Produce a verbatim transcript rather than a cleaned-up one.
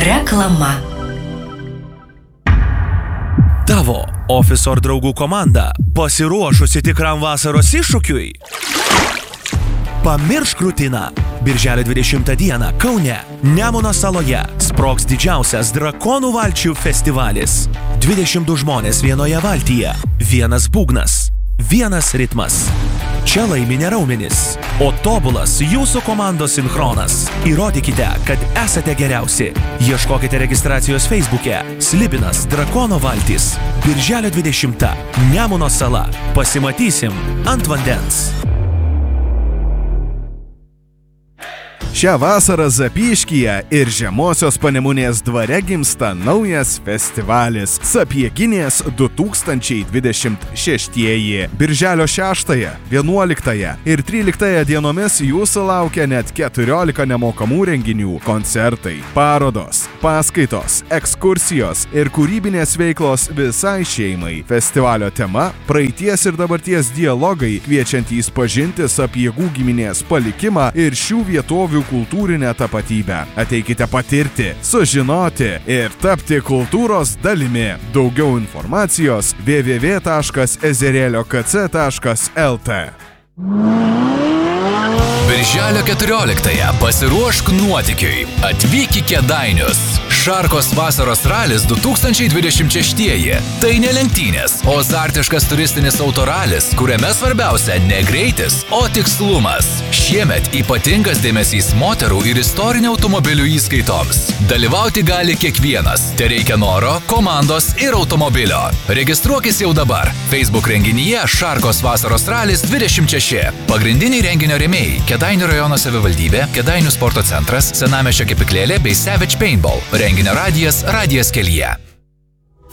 Reklama. Tavo ofiso ar draugų komanda pasiruošusi tikram vasaros iššūkiui? Pamiršk rutiną. Birželio dvidešimtą dieną Kaune, Nemuno saloje sprogs didžiausias Drakonų valčių festivalis. dvidešimt du žmonės vienoje valtyje, vienas būgnas, vienas ritmas. Čia laimi ne raumenis, o tobulas jūsų komandos sinchronas. Įrodykite, kad esate geriausi. Ieškokite registracijos Facebook'e Slibinas Drakono valtys. Birželio dvidešimtą Nemuno sala. Pasimatysim ant vandens. Šią vasarą Zapyškyje ir Žemosios Panemunės dvare gimsta naujas festivalis Sapieginės du tūkstančiai dvidešimt šeštieji. Birželio šeštąją, vienuoliktąją ir tryliktąją dienomis jūsų laukia net keturiolika nemokamų renginių, koncertai, parodos, paskaitos, ekskursijos ir kūrybinės veiklos visai šeimai. Festivalio tema – praeities ir dabarties dialogai, kviečiantys pažinti Sapiegų giminės palikimą ir šių vietovių kultūrinę tapatybę. Ateikite patirti, sužinoti ir tapti kultūros dalimi. Daugiau informacijos w w w taškas ezerėlio k c taškas l t. Birželio keturioliktąją pasiruošk nuotykiui. Atvyk į Kėdainius. Šarkos vasaros ralis du tūkstančiai dvidešimt šeštieji. Tai ne lenktynės, o azartiškas turistinis autoralis, kuriame svarbiausia ne greitis, o tikslumas. Šiemet ypatingas dėmesys moterų ir istorinių automobilių įskaitoms. Dalyvauti gali kiekvienas. Tereikia noro, komandos ir automobilio. Registruokis jau dabar. Facebook renginyje Šarkos vasaros ralis dvidešimt šeši. Pagrindiniai renginio rėmėjai – Kėdainių rajono savivaldybė, Kėdainių sporto centras, Senamiesčio kepyklėlė bei Savage Paintball. Renginio radijas Radijas kelyje.